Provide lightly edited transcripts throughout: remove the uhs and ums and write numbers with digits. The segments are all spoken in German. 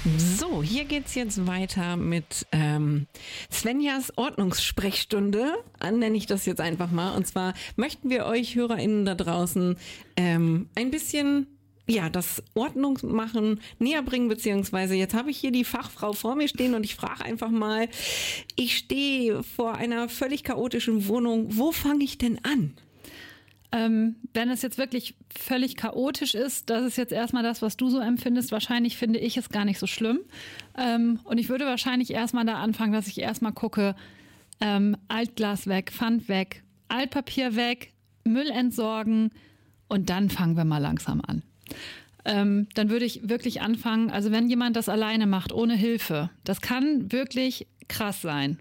So, hier geht's jetzt weiter mit Svenjas Ordnungssprechstunde, nenne ich das jetzt einfach mal. Und zwar möchten wir euch HörerInnen da draußen ein bisschen das Ordnung machen, näher bringen, beziehungsweise jetzt habe ich hier die Fachfrau vor mir stehen und ich frage einfach mal, ich stehe vor einer völlig chaotischen Wohnung, wo fange ich denn an? Wenn es jetzt wirklich völlig chaotisch ist, das ist jetzt erstmal das, was du so empfindest. Wahrscheinlich finde ich es gar nicht so schlimm. Und ich würde wahrscheinlich erstmal da anfangen, dass ich erstmal gucke, Altglas weg, Pfand weg, Altpapier weg, Müll entsorgen und dann fangen wir mal langsam an. Dann würde ich wirklich anfangen, also wenn jemand das alleine macht, ohne Hilfe, das kann wirklich krass sein.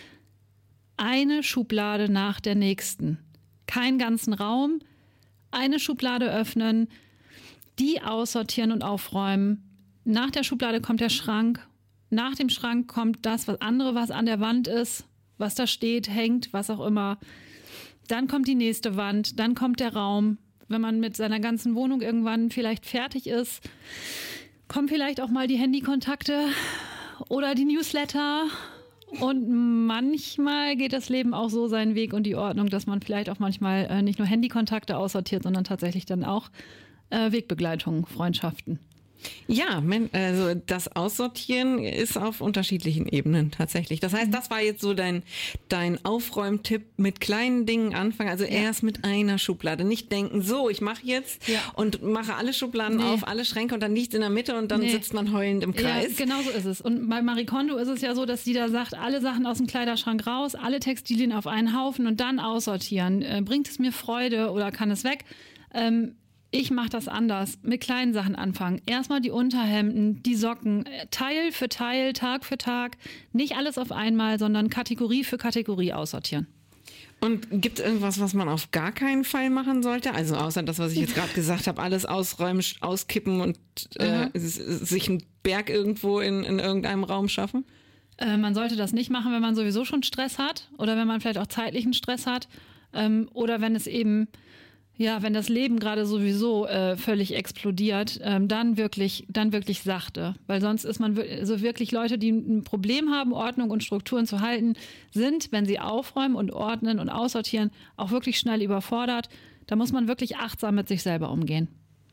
Eine Schublade nach der nächsten. Keinen ganzen Raum, eine Schublade öffnen, die aussortieren und aufräumen. Nach der Schublade kommt der Schrank. Nach dem Schrank kommt das, was an der Wand ist, was da steht, hängt, was auch immer. Dann kommt die nächste Wand, dann kommt der Raum. Wenn man mit seiner ganzen Wohnung irgendwann vielleicht fertig ist, kommen vielleicht auch mal die Handykontakte oder die Newsletter. Und manchmal geht das Leben auch so seinen Weg und die Ordnung, dass man vielleicht auch manchmal nicht nur Handykontakte aussortiert, sondern tatsächlich dann auch Wegbegleitungen, Freundschaften. Ja, also das Aussortieren ist auf unterschiedlichen Ebenen tatsächlich. Das heißt, das war jetzt so dein Aufräumtipp, mit kleinen Dingen anfangen. Also erst mit einer Schublade. Nicht denken, so, ich mache jetzt und mache alle Schubladen auf, alle Schränke und dann liegt in der Mitte und dann sitzt man heulend im Kreis. Ja, genau so ist es. Und bei Marie Kondo ist es ja so, dass sie da sagt, alle Sachen aus dem Kleiderschrank raus, alle Textilien auf einen Haufen und dann aussortieren. Bringt es mir Freude oder kann es weg? Ich mache das anders, mit kleinen Sachen anfangen. Erstmal die Unterhemden, die Socken, Teil für Teil, Tag für Tag. Nicht alles auf einmal, sondern Kategorie für Kategorie aussortieren. Und gibt es irgendwas, was man auf gar keinen Fall machen sollte? Also außer das, was ich jetzt gerade gesagt habe, alles ausräumen, auskippen und sich einen Berg irgendwo in irgendeinem Raum schaffen? Man sollte das nicht machen, wenn man sowieso schon Stress hat oder wenn man vielleicht auch zeitlichen Stress hat oder wenn es eben... Ja, wenn das Leben gerade sowieso völlig explodiert, dann wirklich sachte. Weil sonst ist man also wirklich Leute, die ein Problem haben, Ordnung und Strukturen zu halten, sind, wenn sie aufräumen und ordnen und aussortieren, auch wirklich schnell überfordert. Da muss man wirklich achtsam mit sich selber umgehen.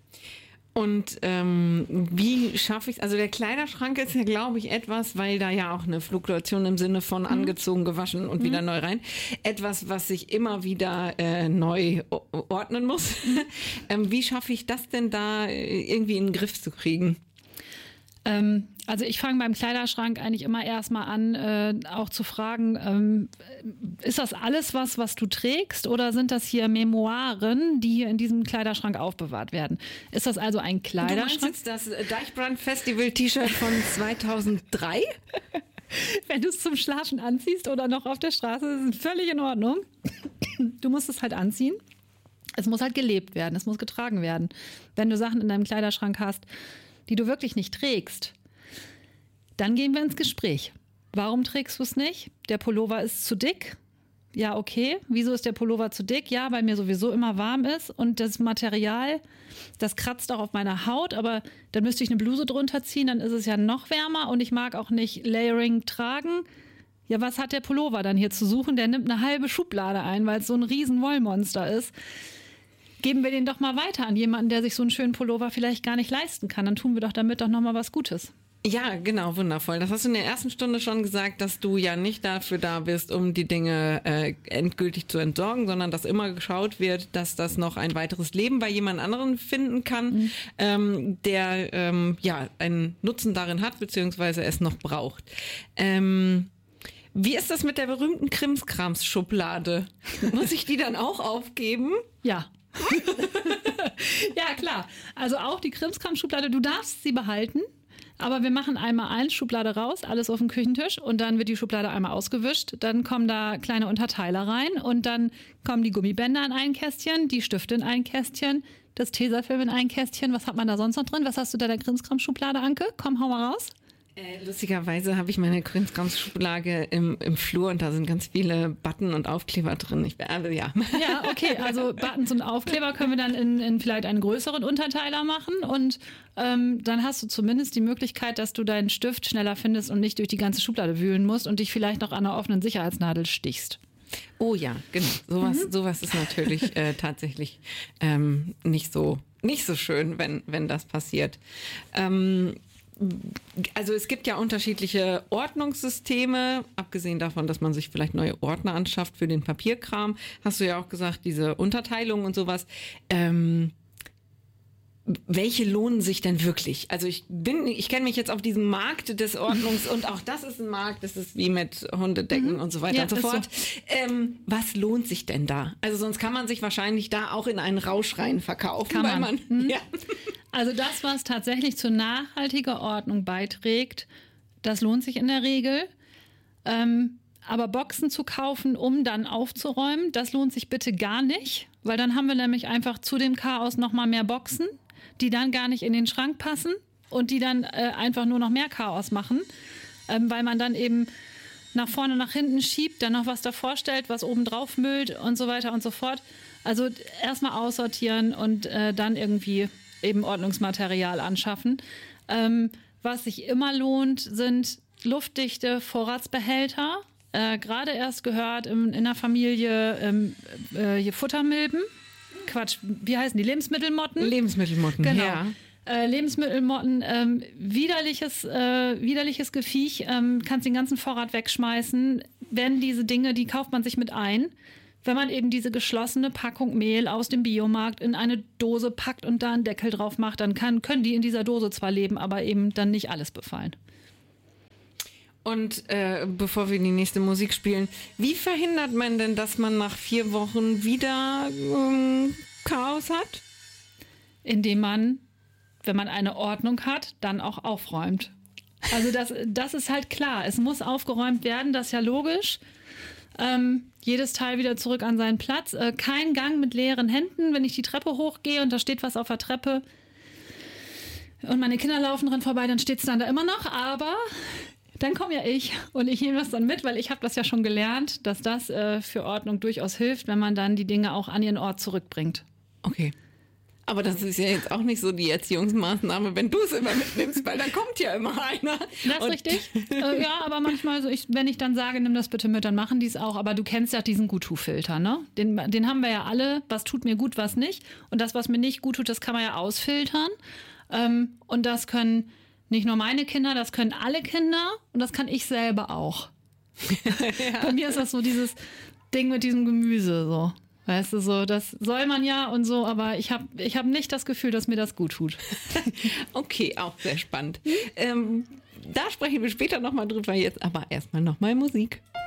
Und wie schaffe ich es? Also der Kleiderschrank ist ja, glaube ich, etwas, weil da ja auch eine Fluktuation im Sinne von angezogen, gewaschen und wieder neu rein. Etwas, was sich immer wieder neu ordnen muss. Wie schaffe ich das denn da irgendwie in den Griff zu kriegen? Also ich fange beim Kleiderschrank eigentlich immer erstmal an, auch zu fragen, ist das alles was du trägst oder sind das hier Memoiren, die hier in diesem Kleiderschrank aufbewahrt werden? Ist das also ein Kleiderschrank? Du meinst jetzt das Deichbrand-Festival-T-Shirt von 2003? Wenn du es zum Schlafen anziehst oder noch auf der Straße, ist es völlig in Ordnung. Du musst es halt anziehen. Es muss halt gelebt werden, es muss getragen werden. Wenn du Sachen in deinem Kleiderschrank hast, die du wirklich nicht trägst, dann gehen wir ins Gespräch. Warum trägst du es nicht? Der Pullover ist zu dick. Ja, okay. Wieso ist der Pullover zu dick? Ja, weil mir sowieso immer warm ist und das Material, das kratzt auch auf meiner Haut, aber dann müsste ich eine Bluse drunter ziehen, dann ist es ja noch wärmer und ich mag auch nicht Layering tragen. Ja, was hat der Pullover dann hier zu suchen? Der nimmt eine halbe Schublade ein, weil es so ein riesen Wollmonster ist. Geben wir den doch mal weiter an jemanden, der sich so einen schönen Pullover vielleicht gar nicht leisten kann. Dann tun wir doch damit doch nochmal was Gutes. Ja, genau, wundervoll. Das hast du in der ersten Stunde schon gesagt, dass du ja nicht dafür da bist, um die Dinge endgültig zu entsorgen, sondern dass immer geschaut wird, dass das noch ein weiteres Leben bei jemand anderen finden kann, der einen Nutzen darin hat, beziehungsweise es noch braucht. Wie ist das mit der berühmten Krimskrams-Schublade? Muss ich die dann auch aufgeben? Ja. Ja, klar. Also auch die Krimskrams-Schublade, du darfst sie behalten, aber wir machen einmal eine Schublade raus, alles auf den Küchentisch und dann wird die Schublade einmal ausgewischt. Dann kommen da kleine Unterteiler rein und dann kommen die Gummibänder in ein Kästchen, die Stifte in ein Kästchen, das Tesafilm in ein Kästchen. Was hat man da sonst noch drin? Was hast du da der Krimskrams-Schublade, Anke? Komm, hau mal raus. Lustigerweise habe ich meine Krimskrams-Schublade im Flur und da sind ganz viele Button und Aufkleber drin. Ja. Ja, okay, also Buttons und Aufkleber können wir dann in vielleicht einen größeren Unterteiler machen und dann hast du zumindest die Möglichkeit, dass du deinen Stift schneller findest und nicht durch die ganze Schublade wühlen musst und dich vielleicht noch an einer offenen Sicherheitsnadel stichst. Oh ja, genau. Sowas ist natürlich tatsächlich nicht so schön, wenn das passiert. Also es gibt ja unterschiedliche Ordnungssysteme, abgesehen davon, dass man sich vielleicht neue Ordner anschafft für den Papierkram. Hast du ja auch gesagt, diese Unterteilung und sowas. Welche lohnen sich denn wirklich? Also ich kenne mich jetzt auf diesem Markt des Ordnungs und auch das ist ein Markt, das ist wie mit Hundedecken und so weiter und so fort. So. Was lohnt sich denn da? Also sonst kann man sich wahrscheinlich da auch in einen Rausch rein verkaufen. Ja. Also das, was tatsächlich zu nachhaltiger Ordnung beiträgt, das lohnt sich in der Regel. Aber Boxen zu kaufen, um dann aufzuräumen, das lohnt sich bitte gar nicht, weil dann haben wir nämlich einfach zu dem Chaos nochmal mehr Boxen, die dann gar nicht in den Schrank passen und die dann einfach nur noch mehr Chaos machen, weil man dann eben nach vorne, nach hinten schiebt, dann noch was davor stellt, was oben drauf müllt und so weiter und so fort. Also erstmal aussortieren und dann irgendwie eben Ordnungsmaterial anschaffen. Was sich immer lohnt, sind luftdichte Vorratsbehälter. Gerade erst gehört in der Familie hier Futtermilben. Quatsch, wie heißen die? Lebensmittelmotten? Lebensmittelmotten, genau. Ja. Lebensmittelmotten, widerliches Geviech, kannst den ganzen Vorrat wegschmeißen. Wenn diese Dinge, die kauft man sich mit ein. Wenn man eben diese geschlossene Packung Mehl aus dem Biomarkt in eine Dose packt und da einen Deckel drauf macht, dann können die in dieser Dose zwar leben, aber eben dann nicht alles befallen. Und bevor wir die nächste Musik spielen, wie verhindert man denn, dass man nach 4 Wochen wieder Chaos hat? Indem man, wenn man eine Ordnung hat, dann auch aufräumt. Also das ist halt klar. Es muss aufgeräumt werden, das ist ja logisch. Jedes Teil wieder zurück an seinen Platz. Kein Gang mit leeren Händen, wenn ich die Treppe hochgehe und da steht was auf der Treppe und meine Kinder laufen dran vorbei, dann steht es dann da immer noch, aber dann komme ja ich und ich nehme das dann mit, weil ich habe das ja schon gelernt, dass das für Ordnung durchaus hilft, wenn man dann die Dinge auch an ihren Ort zurückbringt. Okay. Aber das ist ja jetzt auch nicht so die Erziehungsmaßnahme, wenn du es immer mitnimmst, weil dann kommt ja immer einer. Das ist richtig. Ja, aber manchmal, wenn ich dann sage, nimm das bitte mit, dann machen die es auch. Aber du kennst ja diesen Guttu-Filter, ne? Den haben wir ja alle. Was tut mir gut, was nicht. Und das, was mir nicht gut tut, das kann man ja ausfiltern. Und das können nicht nur meine Kinder, das können alle Kinder. Und das kann ich selber auch. Ja. Bei mir ist das so dieses Ding mit diesem Gemüse so. Weißt du, so, das soll man ja und so, aber ich hab nicht das Gefühl, dass mir das gut tut. Okay, auch sehr spannend. Da sprechen wir später nochmal drüber, jetzt aber erstmal nochmal Musik.